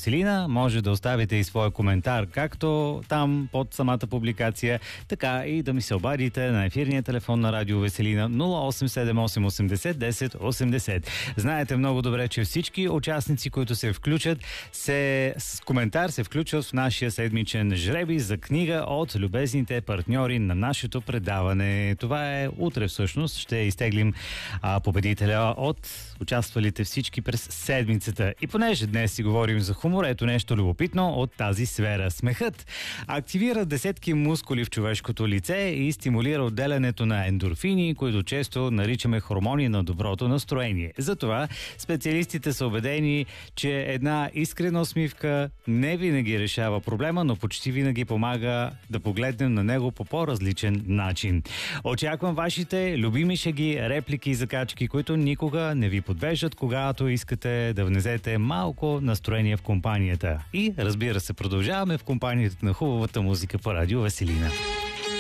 Веселина. Може да оставите и своя коментар, както там под самата публикация, така и да ми се обадите на ефирния телефон на Радио Веселина 0878 80 10 80. Знаете много добре, че всички участници, които се включат, с коментар се включват в нашия седмичен жребий за книга от любезните партньори на нашето предаване. Това е утре всъщност. Ще изтеглим победителя от участвалите всички през седмицата. И понеже днес си говорим за хумор, ето нещо любопитно от тази сфера. Смехът активира десетки мускули в човешкото лице и стимулира отделянето на ендорфини, които често наричаме хормони на доброто настроение. Затова специалистите са убедени, че една искрена усмивка не винаги решава проблема, но почти винаги помага да погледнем на него по по-различен начин. Очаквам вашите любими шеги, реплики и закачки, които никога не ви подвеждат, когато искате да внесете малко настроение в компанията. И, разбира се, продължаваме в компанията на хубавата музика по Радио Веселина.